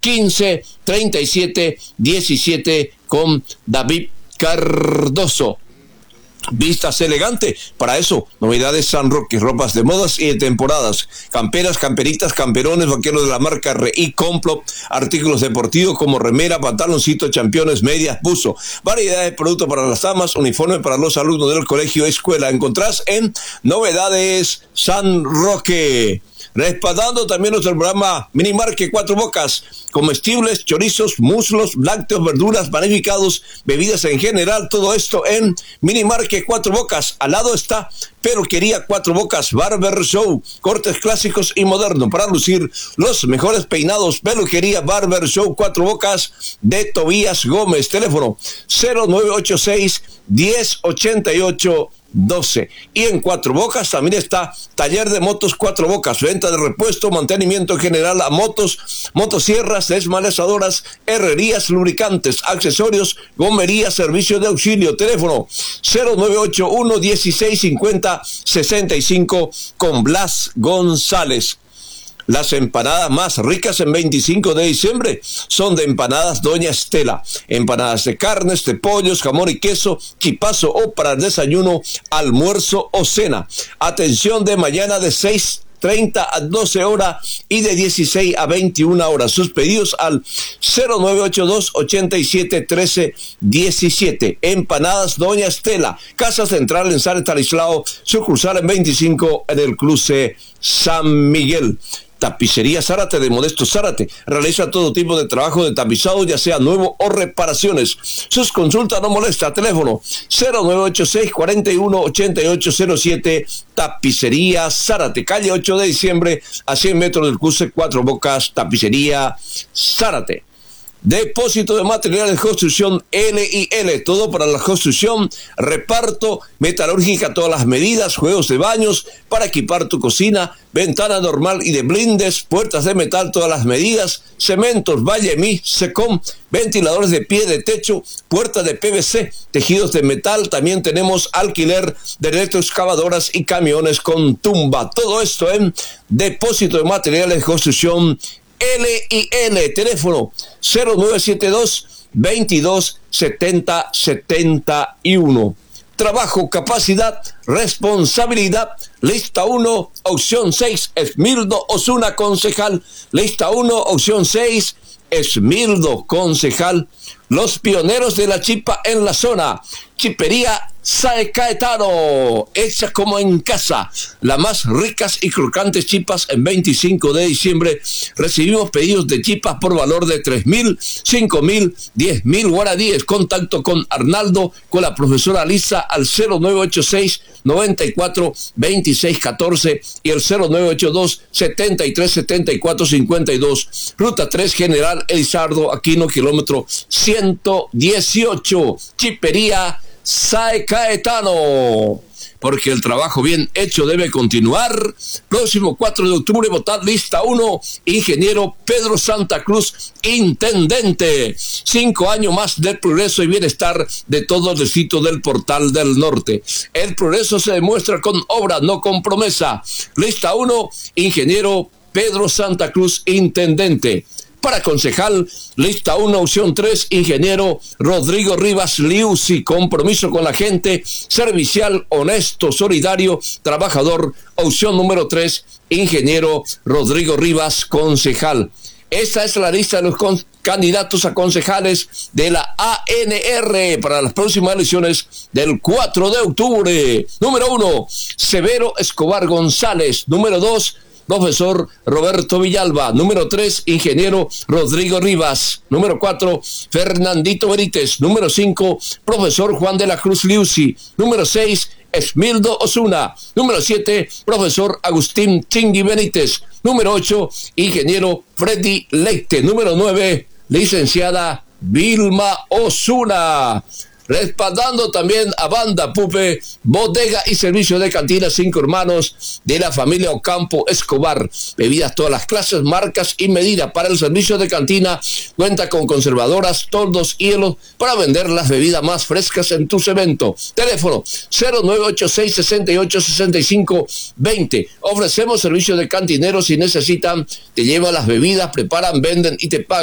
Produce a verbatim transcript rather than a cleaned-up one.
quince treinta y siete diecisiete con David Cardoso. Vistas elegante, para eso, novedades San Roque, ropas de modas y de temporadas, camperas, camperitas, camperones, vaqueros de la marca R I Complot, artículos deportivos como remera, pantaloncito, championes, medias, buzo, variedad de productos para las damas, uniforme para los alumnos del colegio, escuela, encontrás en Novedades San Roque. Respaldando también nuestro programa Minimarket Cuatro Bocas, comestibles, chorizos, muslos, lácteos, verduras, panificados, bebidas en general, todo esto en Minimarket Cuatro Bocas. Al lado está Peluquería Cuatro Bocas, Barber Show, cortes clásicos y modernos para lucir los mejores peinados. Peluquería Barber Show Cuatro Bocas de Tobías Gómez, teléfono cero nueve ocho seis, diez ochenta y ocho doce. Y en Cuatro Bocas también está Taller de Motos Cuatro Bocas, venta de repuesto, mantenimiento general a motos, motosierras, desmalezadoras, herrerías, lubricantes, accesorios, gomería, servicio de auxilio, teléfono cero nueve ocho uno, dieciséis cincuenta, sesenta y cinco con Blas González. Las empanadas más ricas en veinticinco de diciembre son de Empanadas Doña Estela. Empanadas de carnes, de pollos, jamón y queso, quipazo o para el desayuno, almuerzo o cena. Atención de mañana de seis treinta a doce horas y de dieciséis a veintiuna horas. Sus pedidos al cero nueve ocho dos, ochenta y siete, trece diecisiete. Empanadas Doña Estela. Casa Central en San Estanislao, sucursal en veinticinco en el cruce San Miguel. Tapicería Zárate de Modesto Zárate. Realiza todo tipo de trabajo de tapizado, ya sea nuevo o reparaciones. Sus consultas no molesta. Teléfono cero nueve ocho seis, cuarenta y uno, ochenta y ocho cero siete. Tapicería Zárate. Calle ocho de diciembre, a cien metros del cruce Cuatro Bocas. Tapicería Zárate. Depósito de materiales de construcción L y L, todo para la construcción, reparto, metalúrgica, todas las medidas, juegos de baños para equipar tu cocina, ventana normal y de blindes, puertas de metal, todas las medidas, cementos, Vallemí, Secom, ventiladores de pie de techo, puertas de P V C, tejidos de metal, también tenemos alquiler de electroexcavadoras y camiones con tumba. Todo esto en Depósito de materiales de construcción L y L, teléfono cero nueve siete dos, veintidós, setenta, setenta y uno. Trabajo, capacidad, responsabilidad. Lista uno, opción seis, Esmildo Osuna, concejal. Lista uno, opción seis, Esmildo, concejal. Los pioneros de la chipa en la zona. Chipería Sae Caetano, hecha como en casa. Las más ricas y crocantes chipas en veinticinco de diciembre. Recibimos pedidos de chipas por valor de tres mil, cinco mil, diez mil guaraníes. Contacto con Arnaldo, con la profesora Lisa al cero nueve ocho seis, noventa y cuatro, veintiséis catorce y el cero nueve ocho dos, setenta y tres, setenta y cuatro, cincuenta y dos. Ruta tres, General Elizardo Aquino, kilómetro ciento dieciocho. Chipería Sae Caetano, porque el trabajo bien hecho debe continuar. Próximo cuatro de octubre, votar lista uno, ingeniero Pedro Santa Cruz, intendente. Cinco años más del progreso y bienestar de todo el distrito del Portal del Norte. El progreso se demuestra con obra, no con promesa. Lista uno, ingeniero Pedro Santa Cruz, intendente. Para concejal, lista uno, opción tres, ingeniero Rodrigo Rivas Liusi, compromiso con la gente, servicial, honesto, solidario, trabajador. Opción número tres, ingeniero Rodrigo Rivas, concejal. Esta es la lista de los candidatos a concejales de la A N R para las próximas elecciones del cuatro de octubre. Número uno, Severo Escobar González. Número dos, profesor Roberto Villalba. Número tres, ingeniero Rodrigo Rivas. Número cuatro, Fernandito Benítez. Número cinco, profesor Juan de la Cruz Liusi. Número seis, Esmildo Osuna. Número siete, profesor Agustín Chingui Benítez. Número ocho, ingeniero Freddy Leite. Número nueve, licenciada Vilma Osuna. Respaldando también a Banda Pupe, bodega y servicio de cantina Cinco Hermanos de la familia Ocampo Escobar. Bebidas todas las clases, marcas y medidas. Para el servicio de cantina cuenta con conservadoras, toldos, hielos para vender las bebidas más frescas en tus eventos. Teléfono cero nueve ocho seis, sesenta y ocho, sesenta y cinco, veinte. Ofrecemos servicio de cantineros si necesitan. Te llevan las bebidas, preparan, venden y te pagan.